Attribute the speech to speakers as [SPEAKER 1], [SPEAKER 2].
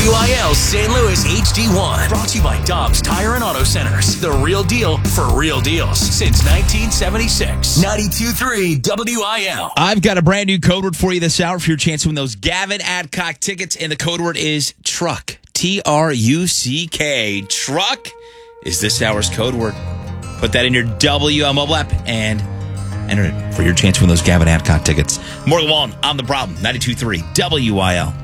[SPEAKER 1] WIL St. Louis HD1. Brought to you by Dobbs Tire and Auto Centers. The real deal for real deals since 1976. 92.3 WIL.
[SPEAKER 2] I've got a brand new code word for you this hour for your chance to win those Gavin Adcock tickets. And the code word is truck. TRUCK. Truck is this hour's code word. Put that in your WIL mobile app and enter it for your chance to win those Gavin Adcock tickets. Morgan Wallen on the problem. 92.3 WIL.